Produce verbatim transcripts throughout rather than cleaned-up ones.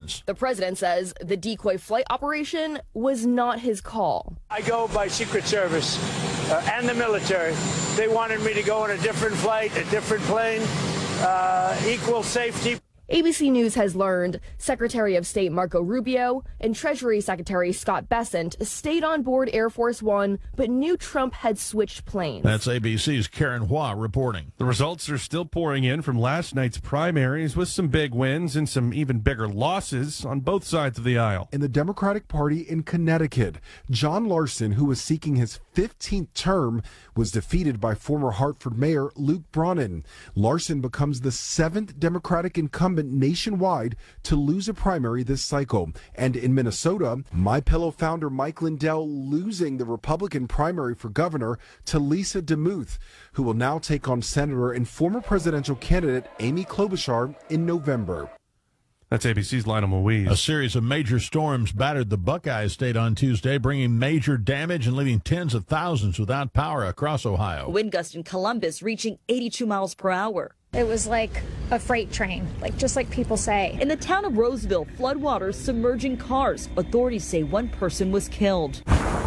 Americans. The president says the decoy flight operation was not his call. I go by Secret Service uh, and the military. They wanted me to go on a different flight, a different plane, uh, equal safety. A B C News has learned Secretary of State Marco Rubio and Treasury Secretary Scott Bessent stayed on board Air Force One, but knew Trump had switched planes. That's A B C's Karen Hua reporting. The results are still pouring in from last night's primaries with some big wins and some even bigger losses on both sides of the aisle. In the Democratic Party in Connecticut, John Larson, who was seeking his fifteenth term, was defeated by former Hartford Mayor Luke Bronin. Larson becomes the seventh Democratic incumbent nationwide to lose a primary this cycle. And in Minnesota, MyPillow founder Mike Lindell losing the Republican primary for governor to Lisa DeMuth, who will now take on Senator and former presidential candidate Amy Klobuchar in November. That's A B C's Lionel Louise. A series of major storms battered the Buckeye State on Tuesday, bringing major damage and leaving tens of thousands without power across Ohio. Wind gust in Columbus reaching eighty-two miles per hour. It was like a freight train, like just like people say. In the town of Roseville, floodwaters submerging cars. Authorities say one person was killed.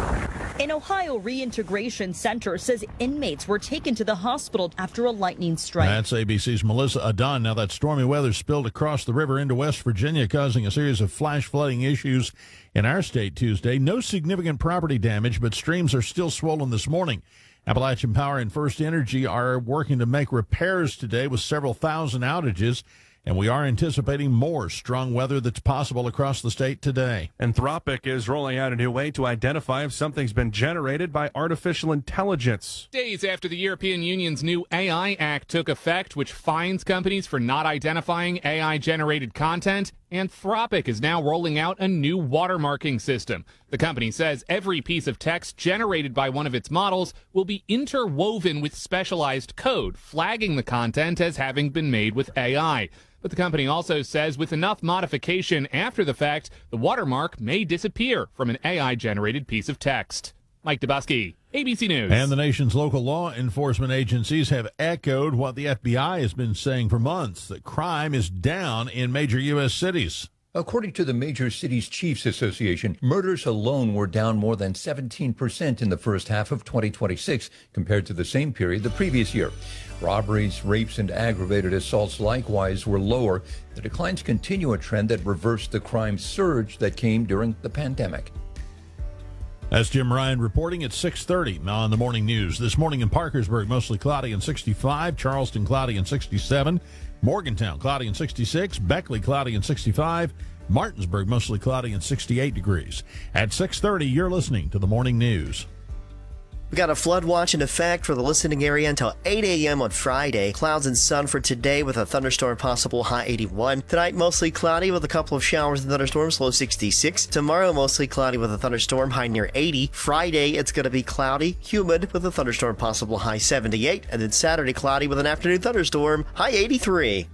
An Ohio Reintegration Center says inmates were taken to the hospital after a lightning strike. That's A B C's Melissa Adon. Now that stormy weather spilled across the river into West Virginia, causing a series of flash flooding issues in our state Tuesday. No significant property damage, but streams are still swollen this morning. Appalachian Power and First Energy are working to make repairs today with several thousand outages, and we are anticipating more strong weather that's possible across the state today. Anthropic is rolling out a new way to identify if something's been generated by artificial intelligence. Days after the European Union's new A I Act took effect, which fines companies for not identifying A I-generated content, Anthropic is now rolling out a new watermarking system. The company says every piece of text generated by one of its models will be interwoven with specialized code, flagging the content as having been made with A I. But the company also says with enough modification after the fact, the watermark may disappear from an A I-generated piece of text. Mike Dubusky, A B C News. And the nation's local law enforcement agencies have echoed what the F B I has been saying for months, that crime is down in major U S cities. According to the Major Cities Chiefs Association, murders alone were down more than seventeen percent in the first half of twenty twenty-six compared to the same period the previous year. Robberies, rapes, and aggravated assaults likewise were lower. The declines continue a trend that reversed the crime surge that came during the pandemic. That's Jim Ryan reporting at six thirty on the morning news. This morning in Parkersburg, mostly cloudy and sixty-five. Charleston, cloudy and sixty-seven. Morgantown, cloudy and sixty-six. Beckley, cloudy and sixty-five. Martinsburg, mostly cloudy and sixty-eight degrees. At six thirty, you're listening to the morning news. We got a flood watch in effect for the listening area until eight a.m. on Friday. Clouds and sun for today with a thunderstorm possible, high eighty-one. Tonight, mostly cloudy with a couple of showers and thunderstorms, low sixty-six. Tomorrow, mostly cloudy with a thunderstorm, high near eighty. Friday, it's going to be cloudy, humid with a thunderstorm possible, high seventy-eight. And then Saturday, cloudy with an afternoon thunderstorm, high eighty-three.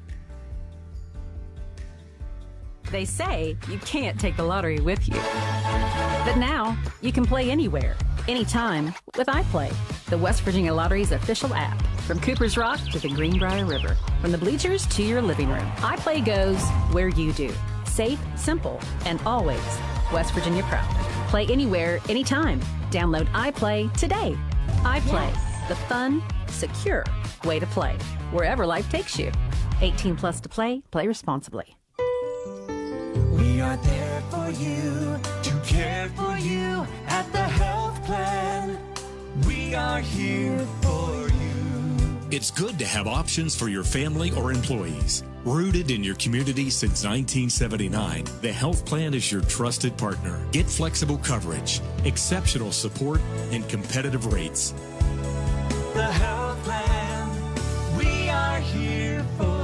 They say you can't take the lottery with you. But now, you can play anywhere, anytime with iPlay, the West Virginia Lottery's official app. From Cooper's Rock to the Greenbrier River, from the bleachers to your living room, iPlay goes where you do. Safe, simple, and always West Virginia proud. Play anywhere, anytime. Download iPlay today. iPlay, yes. The fun, secure way to play, wherever life takes you. eighteen plus to play, play responsibly. We are there for you, to care for you at the health plan. We are here for you. It's good to have options for your family or employees. Rooted in your community since nineteen seventy-nine, the health plan is your trusted partner. Get flexible coverage, exceptional support, and competitive rates. The health plan, we are here for you.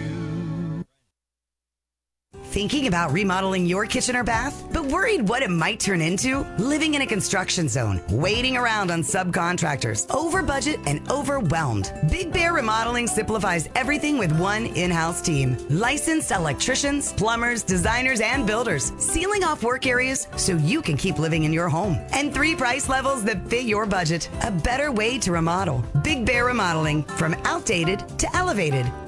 Thinking about remodeling your kitchen or bath, but worried what it might turn into? Living in a construction zone, waiting around on subcontractors, over budget and overwhelmed. Big Bear Remodeling simplifies everything with one in-house team. Licensed electricians, plumbers, designers, and builders, sealing off work areas so you can keep living in your home. And three price levels that fit your budget. A better way to remodel. Big Bear Remodeling, from outdated to elevated.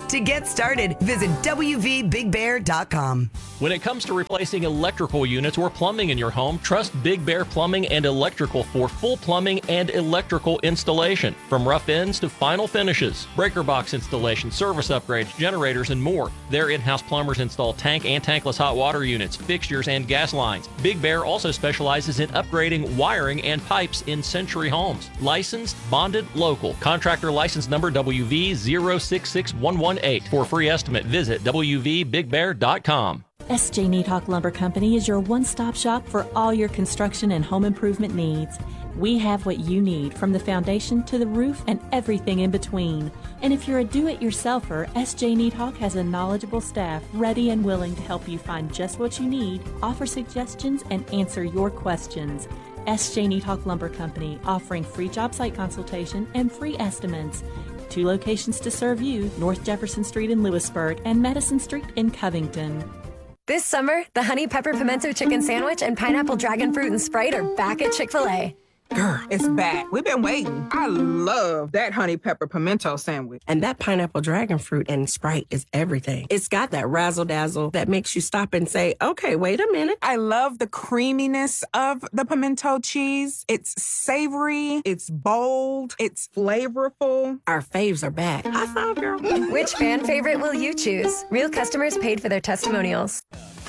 To get started, visit W V Big Bear dot com. When it comes to replacing electrical units or plumbing in your home, trust Big Bear Plumbing and Electrical for full plumbing and electrical installation. From rough ends to final finishes, breaker box installation, service upgrades, generators, and more. Their in-house plumbers install tank and tankless hot water units, fixtures, and gas lines. Big Bear also specializes in upgrading wiring and pipes in Century Homes. Licensed, bonded, local. Contractor license number W V zero six six one one eight. For a free estimate, visit W V Big Bear dot com. S J Needhawk Lumber Company is your one-stop shop for all your construction and home improvement needs. We have what you need, from the foundation to the roof and everything in between. And if you're a do-it-yourselfer, S J Needhawk has a knowledgeable staff ready and willing to help you find just what you need, offer suggestions, and answer your questions. S J Needhawk Lumber Company, offering free job site consultation and free estimates. Two locations to serve you, North Jefferson Street in Lewisburg and Madison Street in Covington. This summer, the Honey Pepper Pimento Chicken Sandwich and Pineapple Dragon Fruit and Sprite are back at Chick-fil-A. Girl, it's back. We've been waiting. I love that honey pepper pimento sandwich. And that pineapple dragon fruit and Sprite is everything. It's got that razzle dazzle that makes you stop and say, okay, wait a minute. I love the creaminess of the pimento cheese. It's savory, it's bold, it's flavorful. Our faves are back. High five, girl. Which fan favorite will you choose? Real customers paid for their testimonials.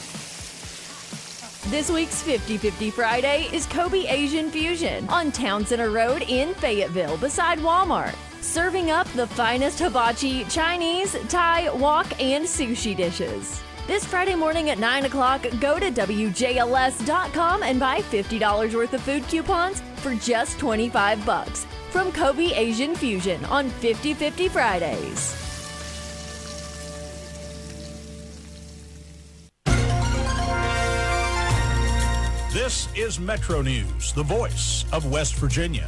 This week's fifty fifty Friday is Kobe Asian Fusion on Town Center Road in Fayetteville beside Walmart. Serving up the finest hibachi, Chinese, Thai, wok, and sushi dishes. This Friday morning at nine o'clock, go to W J L S dot com and buy fifty dollars worth of food coupons for just twenty-five bucks from Kobe Asian Fusion on fifty fifty Fridays. This is Metro News, the voice of West Virginia.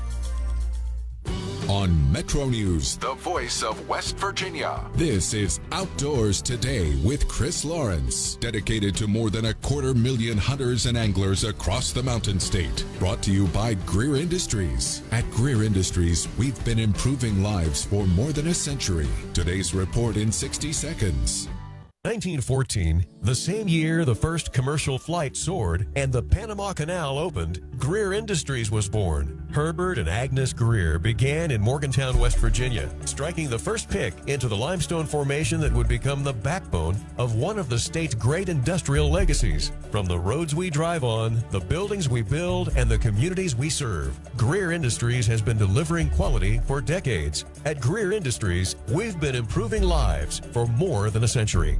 On Metro News, the voice of West Virginia. This is Outdoors Today with Chris Lawrence, dedicated to more than a quarter million hunters and anglers across the Mountain State. Brought to you by Greer Industries. At Greer Industries, we've been improving lives for more than a century. Today's report in sixty seconds. nineteen fourteen, the same year the first commercial flight soared and the Panama Canal opened, Greer Industries was born. Herbert and Agnes Greer began in Morgantown, West Virginia, striking the first pick into the limestone formation that would become the backbone of one of the state's great industrial legacies. From the roads we drive on, the buildings we build, and the communities we serve, Greer Industries has been delivering quality for decades. At Greer Industries, we've been improving lives for more than a century.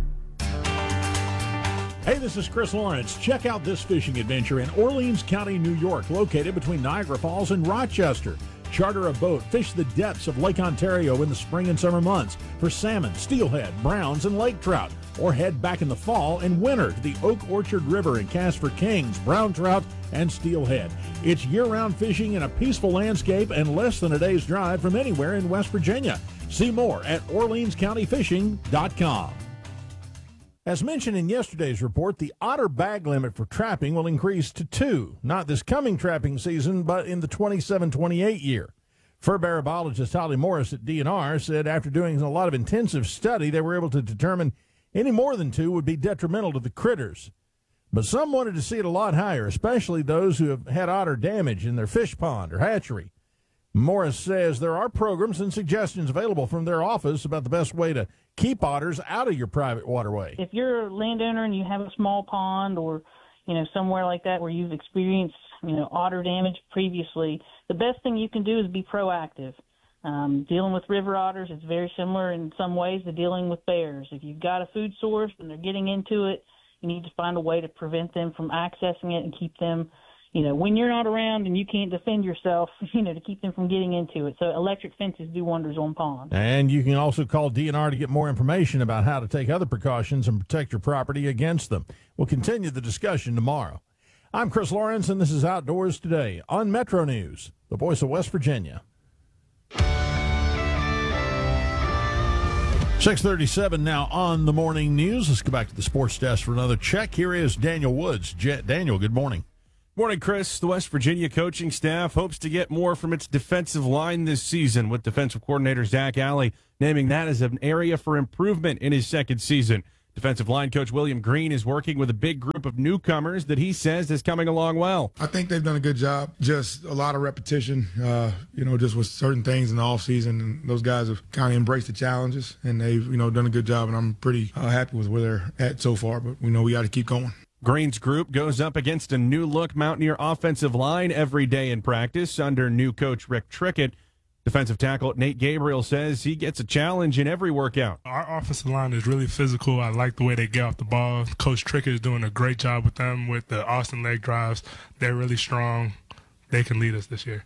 Hey, this is Chris Lawrence. Check out this fishing adventure in Orleans County, New York, located between Niagara Falls and Rochester. Charter a boat, fish the depths of Lake Ontario in the spring and summer months for salmon, steelhead, browns, and lake trout. Or head back in the fall and winter to the Oak Orchard River and cast for kings, brown trout, and steelhead. It's year-round fishing in a peaceful landscape and less than a day's drive from anywhere in West Virginia. See more at Orleans County Fishing dot com. As mentioned in yesterday's report, the otter bag limit for trapping will increase to two, not this coming trapping season, but in the twenty-seven twenty-eight year. Fur bear biologist Holly Morris at D N R said after doing a lot of intensive study, they were able to determine any more than two would be detrimental to the critters. But some wanted to see it a lot higher, especially those who have had otter damage in their fish pond or hatchery. Morris says there are programs and suggestions available from their office about the best way to keep otters out of your private waterway. If you're a landowner and you have a small pond or, you know, somewhere like that where you've experienced, you know, otter damage previously, the best thing you can do is be proactive. Um, dealing with river otters is very similar in some ways to dealing with bears. If you've got a food source and they're getting into it, you need to find a way to prevent them from accessing it and keep them, you know, when you're not around and you can't defend yourself, you know, to keep them from getting into it. So electric fences do wonders on ponds. And you can also call D N R to get more information about how to take other precautions and protect your property against them. We'll continue the discussion tomorrow. I'm Chris Lawrence, and this is Outdoors Today on Metro News, the voice of West Virginia. six thirty-seven now on the morning news. Let's go back to the sports desk for another check. Here is Daniel Woods. Jet, Daniel, good morning. Morning, Chris. The West Virginia coaching staff hopes to get more from its defensive line this season, with defensive coordinator Zach Alley naming that as an area for improvement in his second season. Defensive line coach William Green is working with a big group of newcomers that he says is coming along well. I think they've done a good job. Just a lot of repetition, uh, you know, just with certain things in the offseason. And those guys have kind of embraced the challenges, and they've, you know, done a good job. And I'm pretty uh, happy with where they're at so far. But we know we got to keep going. Green's group goes up against a new-look Mountaineer offensive line every day in practice under new coach Rick Trickett. Defensive tackle Nate Gabriel says he gets a challenge in every workout. Our offensive line is really physical. I like the way they get off the ball. Coach Trickett is doing a great job with them with the Austin leg drives. They're really strong. They can lead us this year.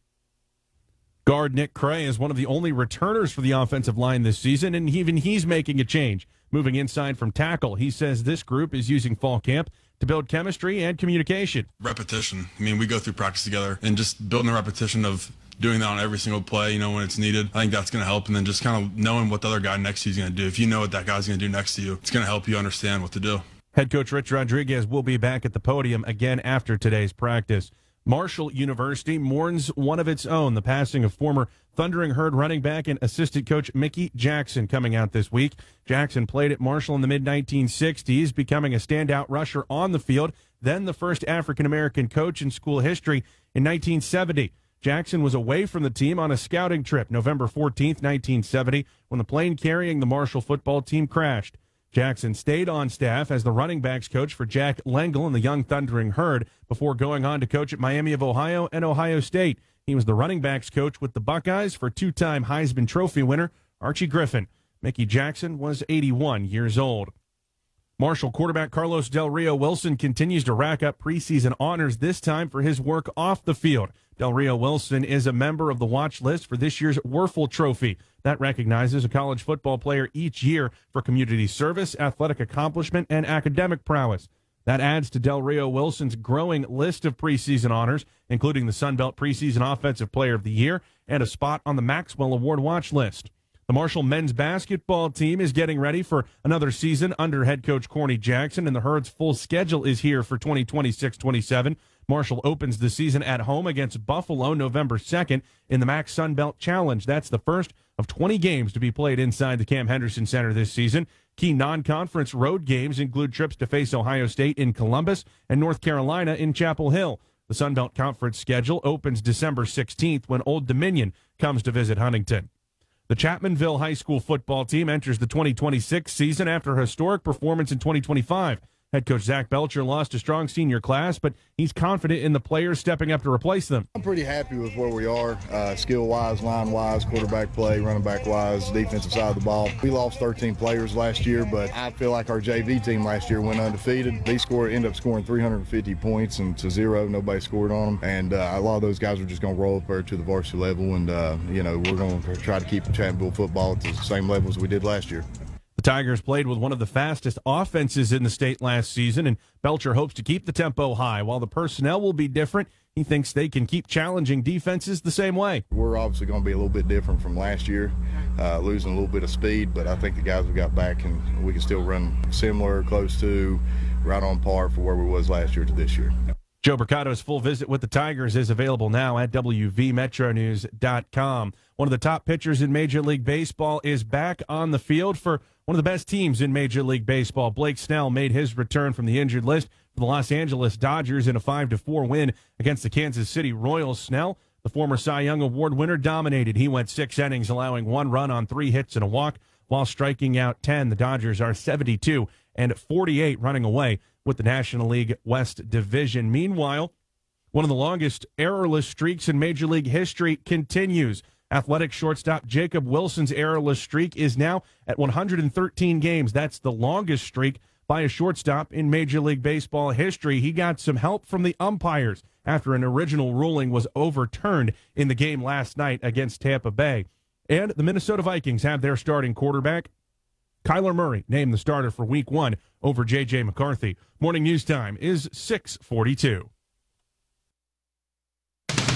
Guard Nick Cray is one of the only returners for the offensive line this season, and even he's making a change. Moving inside from tackle, he says this group is using fall camp to build chemistry and communication. Repetition. I mean, we go through practice together, and just building a repetition of doing that on every single play, you know, when it's needed. I think that's going to help, and then just kind of knowing what the other guy next to you is going to do. If you know what that guy's going to do next to you, it's going to help you understand what to do. Head coach Rich Rodriguez will be back at the podium again after today's practice. Marshall University mourns one of its own, the passing of former Thundering Herd running back and assistant coach Mickey Jackson, coming out this week. Jackson played at Marshall in the mid nineteen sixties, becoming a standout rusher on the field, then the first African-American coach in school history in nineteen seventy. Jackson was away from the team on a scouting trip November fourteenth, nineteen seventy, when the plane carrying the Marshall football team crashed. Jackson stayed on staff as the running backs coach for Jack Lengel and the young Thundering Herd before going on to coach at Miami of Ohio and Ohio State. He was the running backs coach with the Buckeyes for two-time Heisman Trophy winner Archie Griffin. Mickey Jackson was eighty-one years old. Marshall quarterback Carlos Del Rio Wilson continues to rack up preseason honors, this time for his work off the field. Del Rio Wilson is a member of the watch list for this year's Werfel Trophy. That recognizes a college football player each year for community service, athletic accomplishment, and academic prowess. That adds to Del Rio Wilson's growing list of preseason honors, including the Sun Belt Preseason Offensive Player of the Year and a spot on the Maxwell Award watch list. The Marshall men's basketball team is getting ready for another season under head coach Corny Jackson, and the Herd's full schedule is here for twenty twenty-six twenty-seven. Marshall opens the season at home against Buffalo November second in the Max Sun Belt Challenge. That's the first of twenty games to be played inside the Cam Henderson Center this season. Key non-conference road games include trips to face Ohio State in Columbus and North Carolina in Chapel Hill. The Sun Belt Conference schedule opens December sixteenth when Old Dominion comes to visit Huntington. The Chapmanville High School football team enters the twenty twenty-six season after a historic performance in twenty twenty-five. Head coach Zach Belcher lost a strong senior class, but he's confident in the players stepping up to replace them. I'm pretty happy with where we are, uh, skill-wise, line-wise, quarterback play, running back-wise, defensive side of the ball. We lost thirteen players last year, but I feel like our J V team last year went undefeated. They scored, ended up scoring three hundred fifty points, and to zero, nobody scored on them. And uh, a lot of those guys are just going to roll up there to the varsity level, and, uh, you know, we're going to try to keep Chapmanville football at the same level as we did last year. The Tigers played with one of the fastest offenses in the state last season, and Belcher hopes to keep the tempo high. While the personnel will be different, he thinks they can keep challenging defenses the same way. We're obviously going to be a little bit different from last year, uh, losing a little bit of speed, but I think the guys we got back, and we can still run similar, close to, right on par for where we was last year to this year. Joe Mercado's full visit with the Tigers is available now at W V Metro News dot com. One of the top pitchers in Major League Baseball is back on the field for one of the best teams in Major League Baseball. Blake Snell made his return from the injured list for the Los Angeles Dodgers in a five to four win against the Kansas City Royals. Snell, the former Cy Young Award winner, dominated. He went six innings, allowing one run on three hits and a walk while striking out ten. The Dodgers are seventy-two and forty-eight, running away with the National League West Division. Meanwhile, one of the longest errorless streaks in Major League history continues. Athletic shortstop Jacob Wilson's errorless streak is now at one hundred thirteen games. That's the longest streak by a shortstop in Major League Baseball history. He got some help from the umpires after an original ruling was overturned in the game last night against Tampa Bay. And the Minnesota Vikings have their starting quarterback, Kyler Murray, named the starter for week one over J J McCarthy. Morning news time is six forty-two.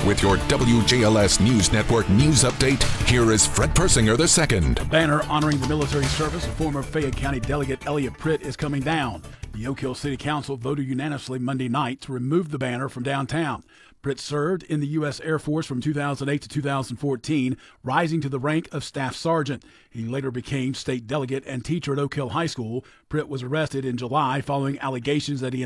With your W J L S News Network news update, here is Fred Persinger the second. A banner honoring the military service of former Fayette County Delegate Elliot Pritt is coming down. The Oak Hill City Council voted unanimously Monday night to remove the banner from downtown. Pritt served in the U S Air Force from two thousand eight to two thousand fourteen, rising to the rank of Staff Sergeant. He later became state delegate and teacher at Oak Hill High School. Pritt was arrested in July following allegations that he